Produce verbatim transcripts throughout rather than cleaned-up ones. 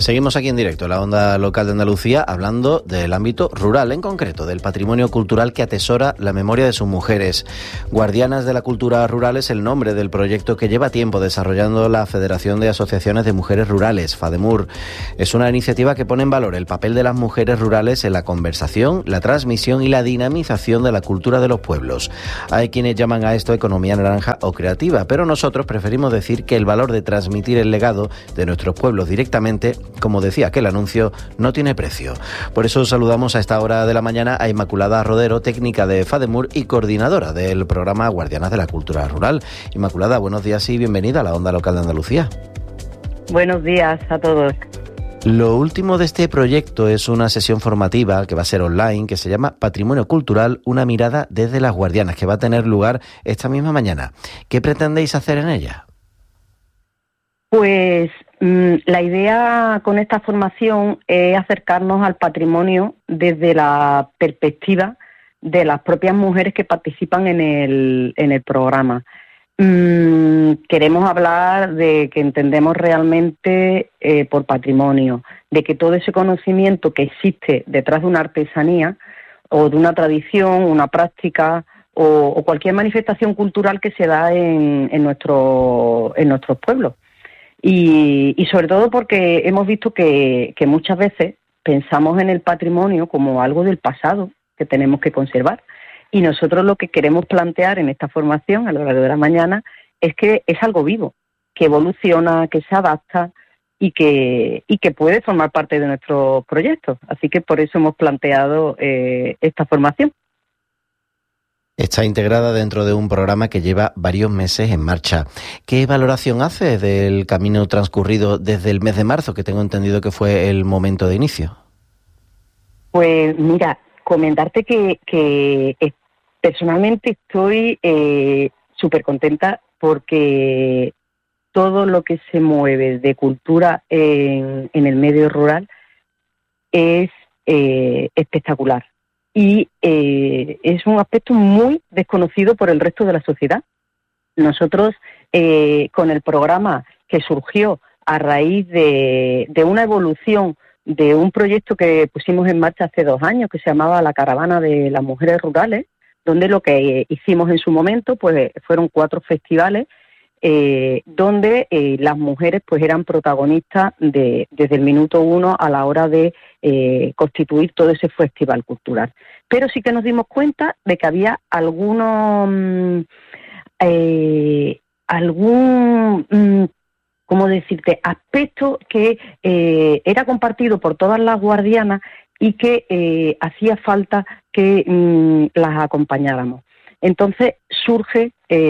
Seguimos aquí en directo, en la onda local de Andalucía, hablando del ámbito rural, en concreto, del patrimonio cultural que atesora la memoria de sus mujeres. Guardianas de la Cultura Rural es el nombre del proyecto que lleva tiempo desarrollando la Federación de Asociaciones de Mujeres Rurales, FADEMUR. Es una iniciativa que pone en valor el papel de las mujeres rurales en la conversación, la transmisión y la dinamización de la cultura de los pueblos. Hay quienes llaman a esto economía naranja o creativa, pero nosotros preferimos decir que el valor de transmitir el legado de nuestros pueblos directamente, como decía aquel anuncio, no tiene precio. Por eso saludamos a esta hora de la mañana a Inmaculada Rodero, técnica de FADEMUR y coordinadora del programa Guardianas de la Cultura Rural. Inmaculada, buenos días y bienvenida a la onda local de Andalucía. Buenos días a todos. Lo último de este proyecto es una sesión formativa que va a ser online, que se llama Patrimonio Cultural, una mirada desde las guardianas, que va a tener lugar esta misma mañana. ¿Qué pretendéis hacer en ella? Pues mmm, la idea con esta formación es acercarnos al patrimonio desde la perspectiva de las propias mujeres que participan en el, en el programa. Mm, queremos hablar de que entendemos realmente eh, por patrimonio, de que todo ese conocimiento que existe detrás de una artesanía o de una tradición, una práctica o, o cualquier manifestación cultural que se da en, en, nuestro, en nuestros pueblos. Y, y sobre todo porque hemos visto que, que muchas veces pensamos en el patrimonio como algo del pasado que tenemos que conservar. Y nosotros lo que queremos plantear en esta formación a lo largo de la mañana es que es algo vivo, que evoluciona, que se adapta y que, y que puede formar parte de nuestros proyectos. Así que por eso hemos planteado eh, esta formación. Está integrada dentro de un programa que lleva varios meses en marcha. ¿Qué valoración hace del camino transcurrido desde el mes de marzo, que tengo entendido que fue el momento de inicio? Pues mira, comentarte que, que personalmente estoy eh, súper contenta porque todo lo que se mueve de cultura en, en el medio rural es eh, espectacular. Y eh, es un aspecto muy desconocido por el resto de la sociedad. Nosotros, eh, con el programa que surgió a raíz de, de una evolución de un proyecto que pusimos en marcha hace dos años, que se llamaba La Caravana de las Mujeres Rurales, donde lo que hicimos en su momento pues fueron cuatro festivales, eh, donde eh, las mujeres pues eran protagonistas de, desde el minuto uno a la hora de eh, constituir todo ese festival cultural. Pero sí que nos dimos cuenta de que había algunos, eh, algún, mm, ¿cómo decirte?, aspecto que eh, era compartido por todas las guardianas y que eh, hacía falta que mm, las acompañáramos. Entonces surge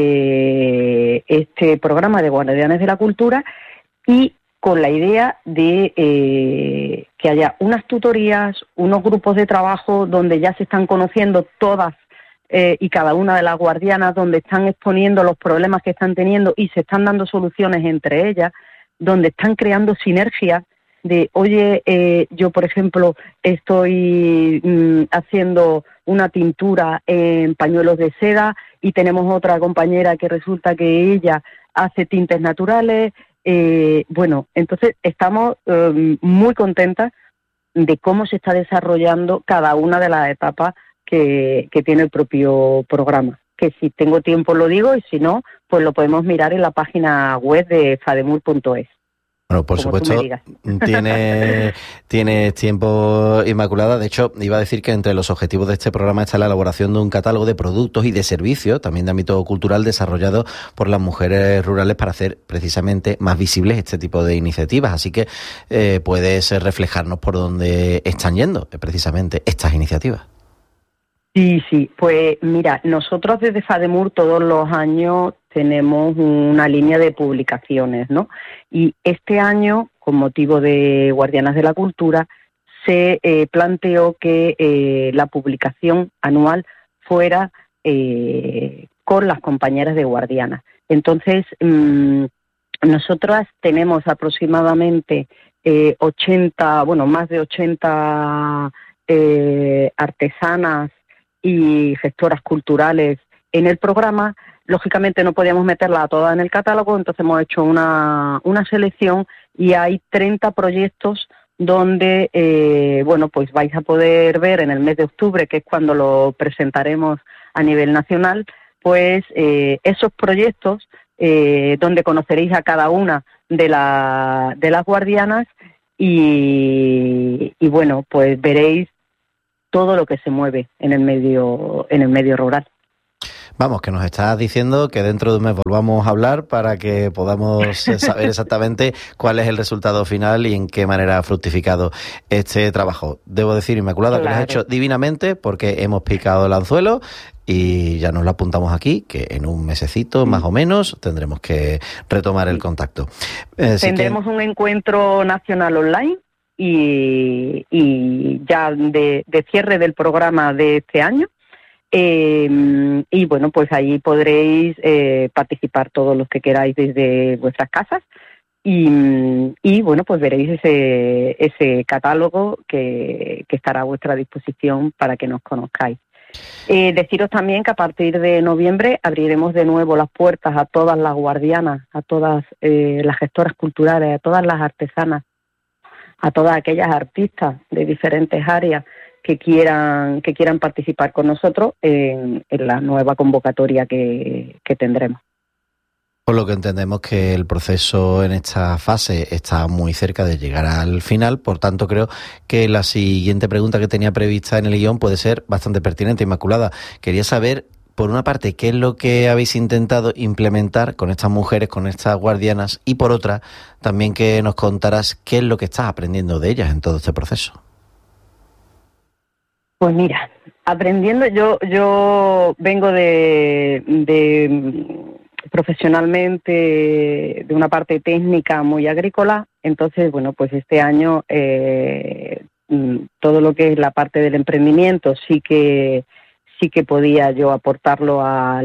eh, este programa de Guardianes de la Cultura y con la idea de eh, que haya unas tutorías, unos grupos de trabajo donde ya se están conociendo todas eh, y cada una de las guardianas, donde están exponiendo los problemas que están teniendo y se están dando soluciones entre ellas, donde están creando sinergias de, oye, eh, yo por ejemplo estoy mm, haciendo una tintura en pañuelos de seda y tenemos otra compañera que resulta que ella hace tintes naturales. Eh, bueno, entonces estamos eh, muy contentas de cómo se está desarrollando cada una de las etapas que, que tiene el propio programa. Que si tengo tiempo lo digo y si no, pues lo podemos mirar en la página web de fademur punto es. Bueno, por supuesto, tiene, tienes tiempo, Inmaculada. De hecho, iba a decir que entre los objetivos de este programa está la elaboración de un catálogo de productos y de servicios, también de ámbito cultural, desarrollado por las mujeres rurales para hacer precisamente más visibles este tipo de iniciativas. Así que eh, puedes reflejarnos por dónde están yendo eh, precisamente estas iniciativas. Sí, sí. Pues mira, nosotros desde FADEMUR todos los años tenemos una línea de publicaciones, ¿no? Y este año, con motivo de Guardianas de la Cultura, se eh, planteó que eh, la publicación anual fuera eh, con las compañeras de guardianas. Entonces, mmm, nosotras tenemos aproximadamente eh, ochenta, bueno, más de ochenta eh, artesanas y gestoras culturales en el programa, lógicamente no podíamos meterla toda en el catálogo, entonces hemos hecho una, una selección y hay treinta proyectos donde, eh, bueno, pues vais a poder ver en el mes de octubre, que es cuando lo presentaremos a nivel nacional, pues eh, esos proyectos eh, donde conoceréis a cada una de, la, de las guardianas y, y, bueno, pues veréis todo lo que se mueve en el medio, en el medio rural. Vamos, que nos estás diciendo que dentro de un mes volvamos a hablar para que podamos saber exactamente cuál es el resultado final y en qué manera ha fructificado este trabajo. Debo decir, Inmaculada, claro, que lo has hecho divinamente porque hemos picado el anzuelo y ya nos lo apuntamos aquí, que en un mesecito más o menos tendremos que retomar el contacto. Eh, Tendremos que... un encuentro nacional online y, y ya de, de cierre del programa de este año. Eh, y bueno, pues ahí podréis eh, participar todos los que queráis desde vuestras casas y, y bueno, pues veréis ese, ese catálogo que, que estará a vuestra disposición para que nos conozcáis. Eh, deciros también que a partir de noviembre abriremos de nuevo las puertas a todas las guardianas, a todas eh, las gestoras culturales, a todas las artesanas, a todas aquellas artistas de diferentes áreas que quieran que quieran participar con nosotros en, en la nueva convocatoria que, que tendremos. Por lo que entendemos que el proceso en esta fase está muy cerca de llegar al final, por tanto creo que la siguiente pregunta que tenía prevista en el guión puede ser bastante pertinente. Inmaculada, quería saber, por una parte, qué es lo que habéis intentado implementar con estas mujeres, con estas guardianas, y por otra, también que nos contarás qué es lo que estás aprendiendo de ellas en todo este proceso. Pues mira, aprendiendo, yo yo vengo de, de profesionalmente de una parte técnica muy agrícola, entonces, bueno, pues este año eh, todo lo que es la parte del emprendimiento sí que sí que podía yo aportarlo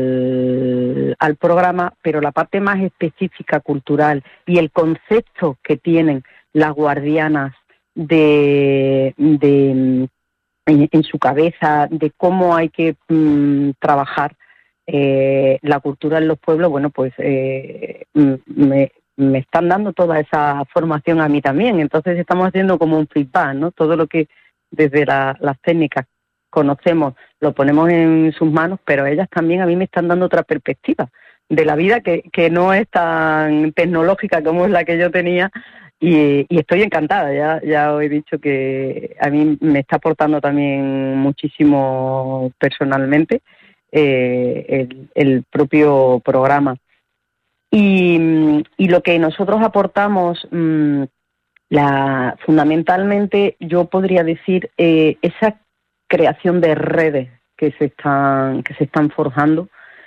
al, al programa, pero la parte más específica cultural y el concepto que tienen las guardianas de... de En, en su cabeza de cómo hay que mmm, trabajar eh, la cultura en los pueblos, bueno, pues eh, me, me están dando toda esa formación a mí también. Entonces estamos haciendo como un feedback, ¿no? Todo lo que desde la, las técnicas conocemos lo ponemos en sus manos, pero ellas también a mí me están dando otra perspectiva de la vida que, que no es tan tecnológica como es la que yo tenía. Y, y estoy encantada, ya ya os he dicho que a mí me está aportando también muchísimo personalmente eh, el, el propio programa. Y, y lo que nosotros aportamos, mmm, la, fundamentalmente yo podría decir eh, esa creación de redes que se están, que se están forjando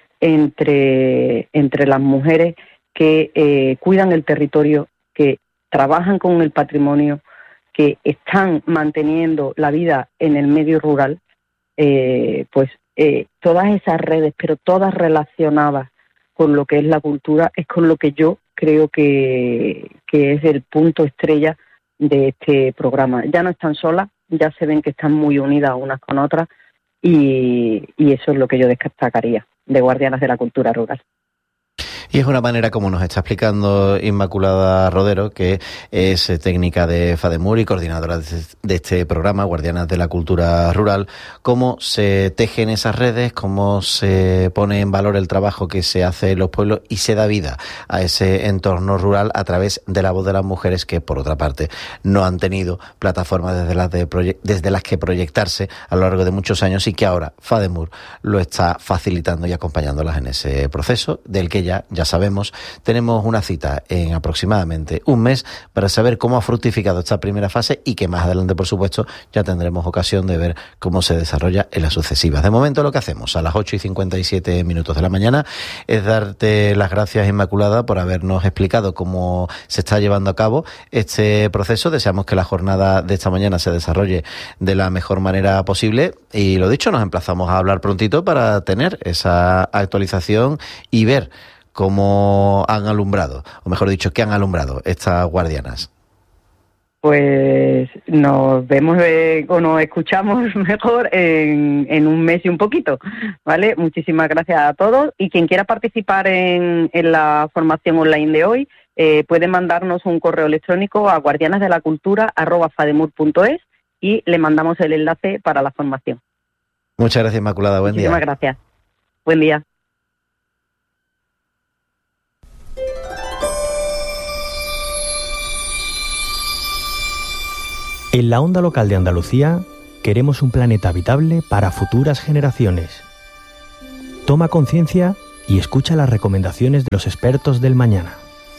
entre, entre las mujeres que eh, cuidan el territorio, que trabajan con el patrimonio, que están manteniendo la vida en el medio rural, eh, pues eh, todas esas redes, pero todas relacionadas con lo que es la cultura, es con lo que yo creo que, que es el punto estrella de este programa. Ya no están solas, ya se ven que están muy unidas unas con otras y, y eso es lo que yo destacaría de Guardianas de la Cultura Rural. Y es una manera, como nos está explicando Inmaculada Rodero, que es técnica de FADEMUR y coordinadora de este programa, Guardianas de la Cultura Rural, cómo se tejen esas redes, cómo se pone en valor el trabajo que se hace en los pueblos y se da vida a ese entorno rural a través de la voz de las mujeres que, por otra parte, no han tenido plataformas desde las, de proye- desde las que proyectarse a lo largo de muchos años y que ahora FADEMUR lo está facilitando y acompañándolas en ese proceso del que ya, ya sabemos, tenemos una cita en aproximadamente un mes para saber cómo ha fructificado esta primera fase y que más adelante, por supuesto, ya tendremos ocasión de ver cómo se desarrolla en las sucesivas. De momento, lo que hacemos a las ocho y cincuenta y siete minutos de la mañana es darte las gracias, Inmaculada, por habernos explicado cómo se está llevando a cabo este proceso. Deseamos que la jornada de esta mañana se desarrolle de la mejor manera posible y, lo dicho, nos emplazamos a hablar prontito para tener esa actualización y ver cómo han alumbrado, o mejor dicho, qué han alumbrado estas guardianas. pues nos vemos eh, o nos escuchamos mejor en, en un mes y un poquito, ¿vale? Muchísimas gracias a todos, y quien quiera participar en, en la formación online de hoy eh, puede mandarnos un correo electrónico a guardianasdelacultura arroba fademur punto es y le mandamos el enlace para la formación. Muchas gracias, Inmaculada. Buen día. Muchísimas gracias. Buen día. En la Onda Local de Andalucía queremos un planeta habitable para futuras generaciones. Toma conciencia y escucha las recomendaciones de los expertos del mañana.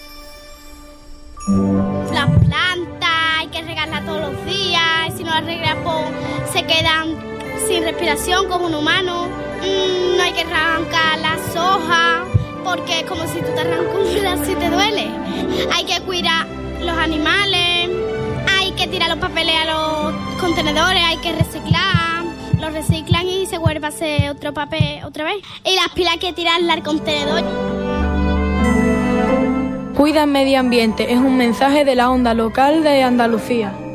Las plantas hay que regarlas todos los días, y si no las regas pues, se quedan sin respiración como un humano. Mm, no hay que arrancar las hojas porque es como si tú te arrancas un pedazo y te duele. Hay que cuidar los animales, hay que tirar los papeles a los contenedores, hay que reciclar, los reciclan y se vuelve a hacer otro papel otra vez. Y las pilas hay que tirarlas al contenedor. Cuida el medio ambiente, es un mensaje de la Onda Local de Andalucía.